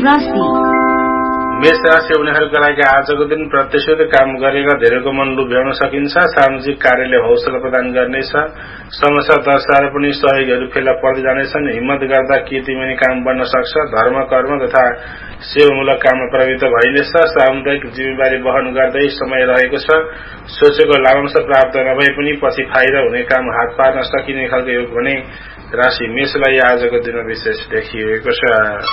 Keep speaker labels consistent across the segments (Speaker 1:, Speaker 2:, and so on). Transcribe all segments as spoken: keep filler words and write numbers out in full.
Speaker 1: राशि
Speaker 2: मेष राशि उनीहरूका लागि आजको दिन प्रत्यक्ष काम गरेर धेरैको मन लुभ्याउन सकिन्छ। सामाजिक कार्यले हौसला प्रदान गर्नेछ। समस्या दर्शाएर पनि सहयोगीहरू फेला पर्दै जानेछन्। हिम्मत गर्दा कीर्तिमानी काम बन्न सक्छ। धर्म कर्म तथा सेवामूलक काममा प्रवृत्त भइनेछ। सामुदायिक जिम्मेवारी वहन गर्दै समय रहेको छ। सोचेको लाभांश प्राप्त नभए पनि पछि फाइदा हुने काम हात पार्न सकिने खालको योग भने राशि मेषलाई आजको दिन विशेष देखिएको छ।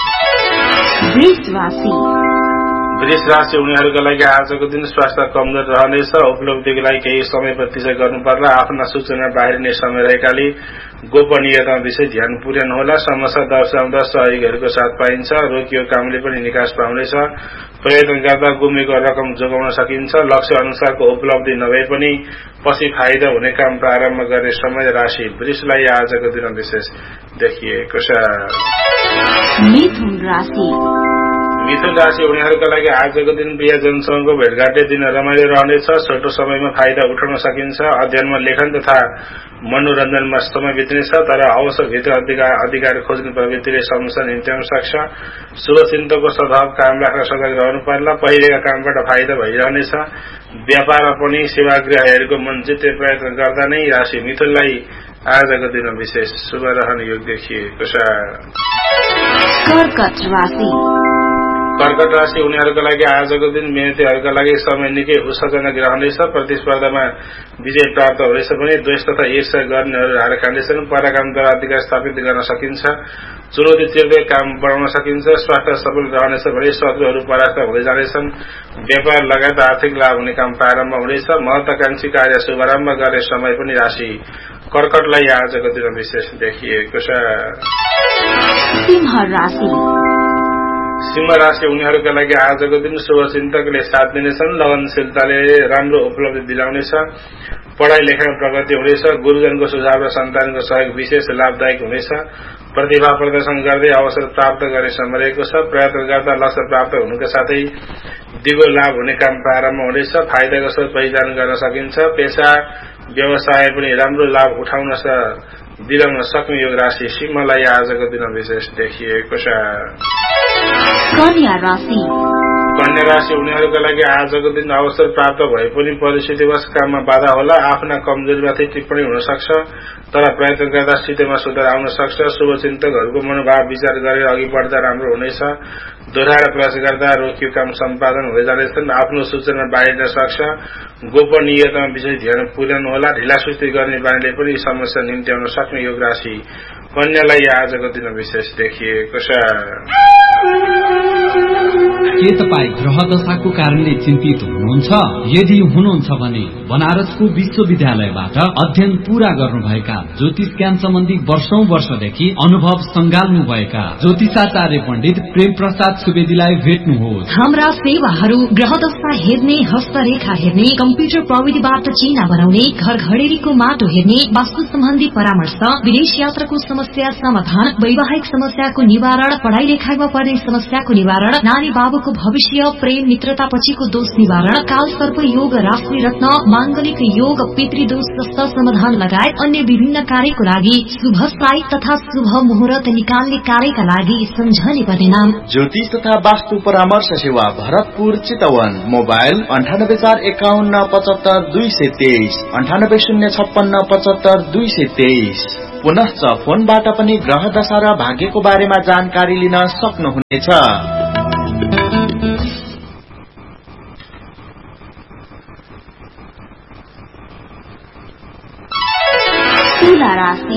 Speaker 2: वृष राशि उनीहरूका लागि आजको दिन स्वास्थ्य कमजोर रहनेछ। उपलब्धिको लागि केही समय प्रतीक्षा गर्नुपर्ला। आफ्ना सूचना बाहिरिने समय रहेकाले गोपनीयता विषय ध्यान पुर्याउनुहोला। समस्या दर्शाउँदा सहयोगीहरूको साथ पाइन्छ। रोकिएको कामले पनि निकास पाउनेछ। प्रयत्न गर्दा गुमेको रकम जोगाउन सकिन्छ। लक्ष्य अनुसारको उपलब्धि नभए पनि पछि फाइदा हुने काम प्रारम्भ गर्ने समय राशि वृषलाई आजको दिन विशेष देखिएको छ।
Speaker 1: मिथुन राशि
Speaker 2: मिथुन राशि उनीहरूका लागि आजको दिन प्रियजनसँगको भेटघाटले दिन रमाइलो रहनेछ। छोटो समयमा फाइदा उठाउन सकिन्छ। अध्ययनमा लेखन तथा मनोरञ्जनमा समय बित्नेछ। तर अवसरभित्र अधिकार खोज्ने प्रवृत्तिले समस्या निम्त्याउन सक्छ। शुभचिन्तकको स्वभाव काम राख्न सतर्क रहनु पर्ला। पहिलेका कामबाट फाइदा भइरहनेछ। व्यापारमा पनि सेवाग्राहीहरूको मन जित्ने प्रयत्न गर्दा नै राशि मिथुनलाई आजको दिन विशेष शुभ रहने योग देखिएको छ।
Speaker 1: कर्कट राशि
Speaker 2: कर्कट राशि उनीहरूका लागि आजको दिन मेहनतीहरूका लागि समय निकै उत्साहजनक रहनेछ। प्रतिस्पर्धामा विजय प्राप्त हुनेछ भने द्वेष तथा ईर्ष्या गर्नेहरू हार खानेछन्। पराक्रमद्वारा अधिकार स्थापित गर्न सकिन्छ। चुनौती तिर्दै काम बढाउन सकिन्छ। स्वास्थ्य सबल रहनेछ भने शत्रुहरू परास्त हुँदै जानेछन्। व्यापार लगायत आर्थिक लाभ हुने काम प्रारम्भ हुनेछ। महत्वाकांक्षी कार्य शुभारम्भ गर्ने समय पनि राशि कर्कटलाई आजको दिन विशेष देखिएको छ।
Speaker 1: सिंह राशि
Speaker 2: सिंह राशि उनीहरूका लागि आजको दिन शुभचिन्तकले साथ दिनेछन्। लगनशीलताले राम्रो उपलब्धि दिलाउनेछ। पढाइ लेखाइमा प्रगति हुनेछ। गुरुजनको सुझाव र सन्तानको सहयोग विशेष लाभदायक हुनेछ। प्रतिभा प्रदर्शन गर्दै अवसर प्राप्त गर्ने समय रहेको छ। प्रयत्न गर्दा लक्ष्य प्राप्त हुनुका साथै दिगो लाभ हुने काम प्रारम्भ हुनेछ। फाइदाको स्रोत पहिचान गर्न सकिन्छ। पेशा व्यवसाय पनि राम्रो लाभ उठाउन दिलाउन सक्ने यो राशि सिंहलाई आजको दिन विशेष देखिएको छ।
Speaker 1: कन्या राशि
Speaker 2: कन्या राशि उनीहरूका लागि आजको दिन अवसर प्राप्त भए पनि परिस्थितिवश काममा बाधा होला। आफ्ना कमजोरीमाथि टिप्पणी हुन सक्छ। तर प्रयत्न गर्दा स्थितिमा सुधार आउन सक्छ। शुभचिन्तकहरूको मनोभाव विचार गरेर अघि बढ्दा राम्रो हुनेछ। दोहोऱ्याएर प्रयास गर्दा रोकियो काम सम्पादन हुँदै जानेछन्। आफ्नो सूचना बाहिरिन सक्छ। गोपनीयतामा विशेष ध्यान पुर्याउनु होला। ढिलासुस्ती गर्ने बानीले पनि समस्या निम्त्याउन सक्ने योग राशि कन्यालाई आजको दिन विशेष देखिएको छ।
Speaker 3: के तपाईँ ग्रह दशाको कारणले चिन्तित हुनुहुन्छ? यदि हुनुहुन्छ भने बनारसको विश्वविद्यालयबाट अध्ययन पूरा गर्नुभएका ज्योतिष ज्ञान सम्बन्धी वर्षौं वर्षदेखि अनुभव संगाल्नुभएका ज्योतिषाचार्य पण्डित प्रेम प्रसाद सुवेदीलाई भेट्नुहोस्।
Speaker 1: हाम्रा सेवाहरू ग्रह दशा हेर्ने, हस्तरेखा हेर्ने, कम्प्युटर प्रविधिबाट चिना बनाउने, घर घडेरीको माटो हेर्ने, वास्तु सम्बन्धी परामर्श, विदेश यात्राको समस्या समाधान, वैवाहिक समस्याको निवारण, पढ़ाई लेखाइमा पर्ने समस्याको निवारण, नानी बाबुको भविष्य, प्रेम मित्रता पछिको दोष निवारण, काल सर्प योग, राशि रत्न, मांगलिक योग, पितृदोष जस्ता समाधान लगायत अन्य विभिन्न कार्यको लागि शुभ साई तथा शुभ मुहूर्त निकाल्ने कार्यका लागि सम्झने पर्ने नाम
Speaker 4: ज्योतिष तथा वास्तु परामर्श सेवा भरतपुर चितवन। मोबाइल अन्ठानब्बे चार एकाउन्न पचहत्तर दुई सय तेइस अन्ठानब्बे शून्य छप्पन्न पचहत्तर दुई सय तेइस। पुनश्च फोनबाट पनि ग्रह दशा र भाग्यको बारेमा जानकारी लिन सक्नुहुनेछ।
Speaker 1: तुला राशि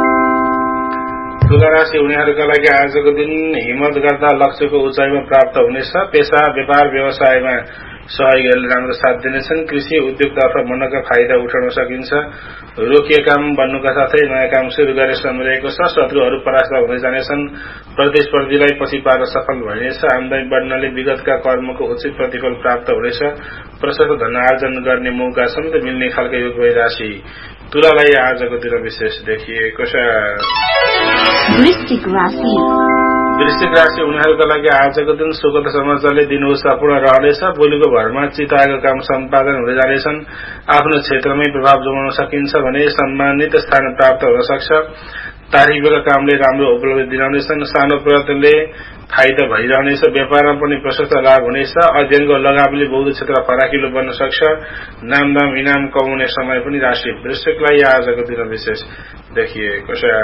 Speaker 2: तुला राशि उनीहरूका लागि आजको दिन हिम्मत गर्दा लक्ष्यको उचाइमा प्राप्त हुनेछ। पेशा व्यापार व्यवसायमा सहयोगीहरूले राम्रो साथ दिनेछन्। कृषि उद्योगतर्फ मनका फाइदा उठाउन सकिन्छ। रोकिए काम बन्नुका साथै नयाँ काम शुरू गर्ने समय रहेको छ। शत्रुहरू परास्त हुँदै जानेछन्। प्रतिस्पर्धीलाई पछि पार्न सफल भइनेछ। आमदानी बढ्नाले विगतका कर्मको उचित प्रतिफल प्राप्त हुनेछ। प्रशस्त धन आर्जन गर्ने मौका समेत मिल्ने खालको योग भई राशि तुलालाई आजको दिन विशेष देखिएको छ।
Speaker 1: वृश्चिक राशि
Speaker 2: वृश्चिक राशि उनीहरूका लागि आजको दिन सुखद समाचारले दिन उत्साहपूर्ण रहनेछ। बोलीको भरमा चिताएको काम सम्पादन हुँदै जानेछन्। आफ्नो क्षेत्रमै प्रभाव जमाउन सकिन्छ भने सम्मानित स्थान प्राप्त हुन सक्छ। तारिफका कामले राम्रो उपलब्धि दिलाउनेछन्। सानो प्रयत्नले फाइदा भइरहनेछ। व्यापारमा पनि प्रशस्त लाभ हुनेछ। अध्ययनको लगावले बौद्ध क्षेत्र फराकिलो बन्न सक्छ। नामदाम इनाम कमाउने समय पनि राशि वृश्चिकलाई आजको दिन विशेष देखिएको छ।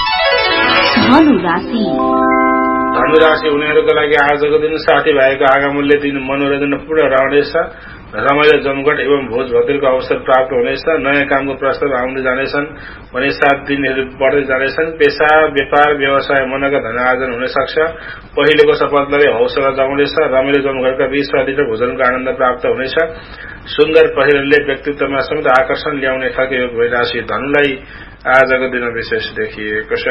Speaker 2: धनुराशि उनीहरूका लागि आजको दिन साथीभाइको आगमनले दिन मनोरञ्जनपूर्ण रहनेछ। रमाइलो जमघट एवं भोज भतेरको अवसर प्राप्त हुनेछ। नयाँ कामको प्रस्ताव आउँदै जानेछन् भने सात दिनहरू बढ्दै जानेछन्। पेशा व्यापार व्यवसाय मनका धन आर्जन हुन सक्छ। पहिलेको सफलताले हौसला जगाउनेछ। रमाइलो जमघटका बीच स्वादिष्ट भोजनको आनन्द प्राप्त हुनेछ। सुन्दर पहिरनले व्यक्तित्वमा समेत आकर्षण ल्याउने खालको योग भइराशि धनुलाई आजको दिन विशेष देखिएको छ।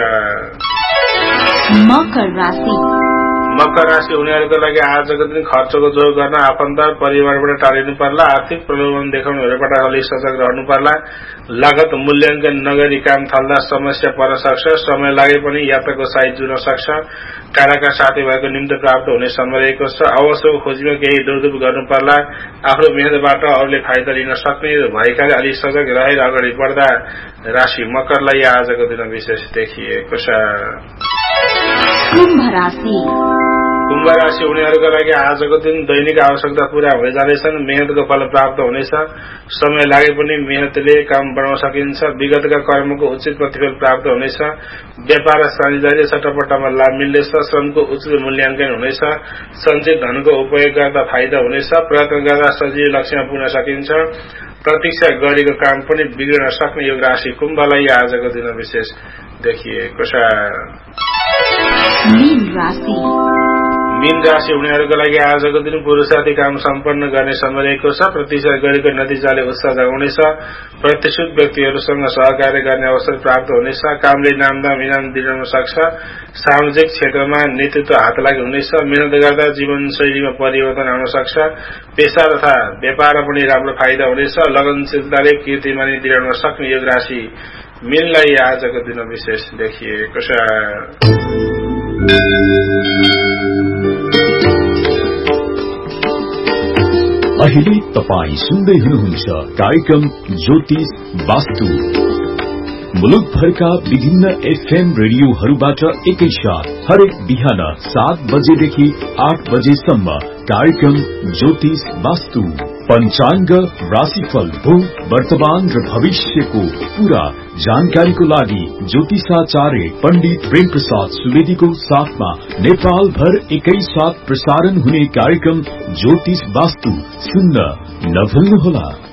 Speaker 5: मकर राशि
Speaker 2: मकर राशि उनीहरूका लागि आजको दिन खर्चको जोड गर्न आफन्त परिवारबाट टालिनु पर्ला। आर्थिक प्रलोभन देखाउनेहरूबाट अलि सजग रहनु पर्ला। लागत मूल्याङ्कन नगरी काम थाल्दा समस्या पर्न सक्छ। समय लागे पनि यात्राको साइज जुन सक्छ। टाढाका साथीभाइको निम्ति प्राप्त हुने समय रहेको छ। अवसरको खोजीमा केही दौडधुप गर्नु पर्ला। आफ्नो मेहनतबाट अरूले फाइदा लिन सक्ने भएकाले अलि सजग रहेर अगाडि बढ्दा राशि मकरलाई आजको दिन विशेष देखिएको छ।
Speaker 5: कुम्भ राशि
Speaker 2: कुम्भ राशि उनीहरूका लागि आजको दिन दैनिक आवश्यकता पूरा भइ जानेछन्। मेहनतको फल प्राप्त हुनेछ। समय लागे पनि मेहनतले काम बनाउन सकिन्छ। विगतका कर्मको उचित प्रतिफल प्राप्त हुनेछ। व्यापार र साझेदारी सट्टापट्टामा लाभ मिल्नेछ। श्रमको उचित मूल्याङ्कन हुनेछ। सञ्चित धनको उपयोग गर्दा फाइदा हुनेछ। प्रयत्न गर्दा सजिलो लक्ष्यमा पुग्न सकिन्छ। प्रतीक्षा गरेको काम पनि बिग्रन सक्ने योग राशि कुम्भलाई आजको दिन विशेष देखिएको छ।
Speaker 5: मीन राशि
Speaker 2: मीन राशि उनीहरूका लागि आजको दिन पुरुषार्थी काम सम्पन्न गर्ने समय रहेको छ। प्रतीक्षा गरेको नतिजाले उत्साह जगाउनेछ। प्रतिष्ठित व्यक्तिहरूसँग सहकार्य गर्ने अवसर प्राप्त हुनेछ। कामले नामदाम इनाम दिलाउन सक्छ। सामाजिक क्षेत्रमा नेतृत्व हातलागी हुनेछ। मेहनत गर्दा जीवनशैलीमा परिवर्तन आउन सक्छ। पेशा तथा व्यापारमा पनि राम्रो फाइदा हुनेछ। लगनशीलताले कीर्तिमानी दिलाउन सक्ने योग राशि मीनलाई आजको दिन विशेष देखिएको छ।
Speaker 6: अहिले तपाईं सुन्दै हुनुहुन्छ कार्यक्रम ज्योतिष वास्तु। मुलुकभरका विभिन्न एफएम रेडियोहरूबाट एकैसाथ हरेक बिहान सात बजेदेखि आठ बजेसम्म कार्यक्रम ज्योतिष वास्तु। पंचांग, राशिफल, भूत, वर्तमान र भविष्यको पूरा जानकारीको लागि ज्योतिषाचार्य पण्डित प्रेम प्रसाद सुवेदीको साथमा नेपाल भर एकै साथ प्रसारण हुने कार्यक्रम ज्योतिष वास्तु सुन्न नभुल्नुहोला।